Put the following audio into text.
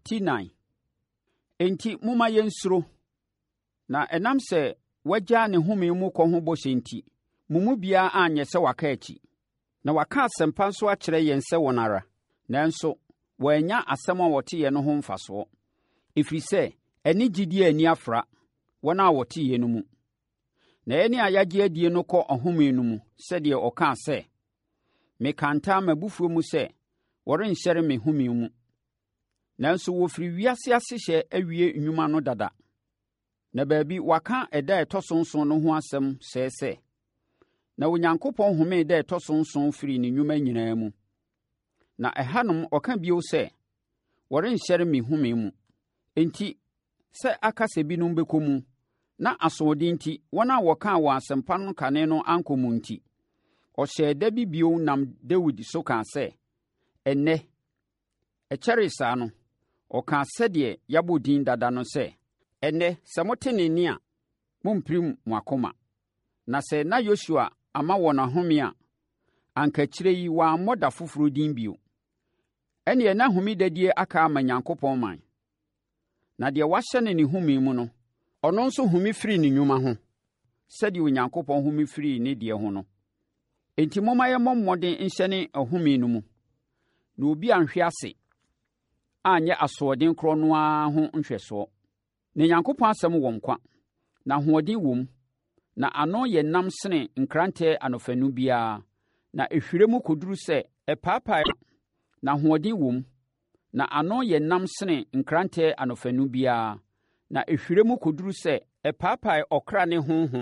Ti 9. Enti momma yɛnsuro, na ɛnam sɛ wagyaa ne home mu kɔ ho bɔhyɛ enti, mo mu biara anyɛ sɛ waka akyi. Na waka asɛmpa nso akyerɛ yɛn sɛ wɔn ara, nanso wɔannya asɛm a wɔteeɛ no ho mfasoɔ, ɛfiri sɛ ɛne gyidie a ani afra wɔn a wɔteeɛ no mu. Na ɛne a yɛagye adie no kɔ ɔhome no mu, sɛdeɛ ɔkaa sɛ, “Mekaa ntam m'abufuo mu sɛ wɔrenhyɛre me home mu.” Nanso wɔfiri wiase ahyehyɛ awie nnwuma no dada. Na baabi waka ɛda a ɛtɔ so nson no ho asɛm sɛɛ sɛ, “Na Onyankopɔn homee da a ɛtɔ so nson firii ne nnwuma nyinaa mu.” Na ɛhanom ɔka bio sɛ, “Wɔrenhyɛre me home mu.” Enti, sɛ aka sɛ binom bɛkɔ mu, na asoɔden nti wɔn a wɔkaa wɔn asɛmpa no kane no ankɔ mu nti, ɔhyɛɛ da bi bio nam Dawid so kaa sɛ, “Ɛnnɛ, ɛkyɛree saa no, ɔkaa sɛdeɛ yɛabɔ din dada no sɛ, ‘Ɛnnɛ, sɛ mote ne nne a, mommpirim mo akoma.’ Na sɛ na Yosua ama wɔn ahome a, anka akyire yi wɔammɔ da foforɔ din bio. Ɛnneɛ na homedadie aka ama Onyankopɔn man. Na deɛ wahyɛ no ne home mu no, ɔno nso home firi ne nnwuma ho, sɛdeɛ Onyankopɔn home firi ne deɛ ho no. Enti momma yɛmmɔ mmɔden nhyɛne ɔhome no mu, na obi anhwe ase, anyɛ asoɔden korɔ no ara ho nhwɛsoɔ. Na Onyankopɔn asɛm wɔ nkwa, na ahoɔden wɔ mu, na ano yɛ nam sene nkrantɛ anɔfanu biara, na ɛhwire mu kɔduru sɛ ɛpaapae, na ahoɔden wɔ mu, na ano yɛ nam sene nkrantɛ anɔfanu biara, na ɛhwire mu kɔduru sɛ ɛpaapae ɔkra ne honhom,